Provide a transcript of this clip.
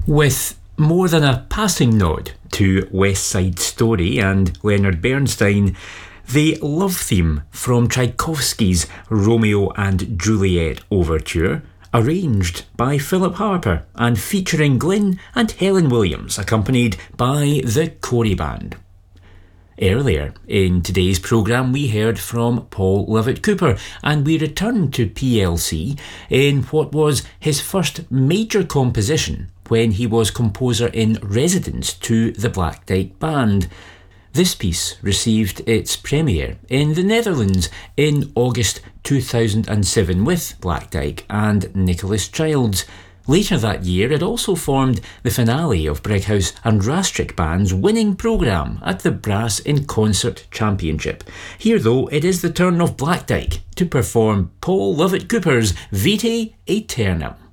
With more than a passing nod to West Side Story and Leonard Bernstein, the love theme from Tchaikovsky's Romeo and Juliet Overture, arranged by Philip Harper and featuring Glyn and Helen Williams, accompanied by the Corey Band. Earlier in today's programme we heard from Paul Lovett-Cooper, and we returned to PLC in what was his first major composition when he was composer in residence to the Black Dyke Band. This piece received its premiere in the Netherlands in August 2007 with Black Dyke and Nicholas Childs. Later that year, it also formed the finale of Brighouse and Rastrick Band's winning programme at the Brass in Concert Championship. Here, though, it is the turn of Black Dyke to perform Paul Lovett-Cooper's Vitae Aeternam.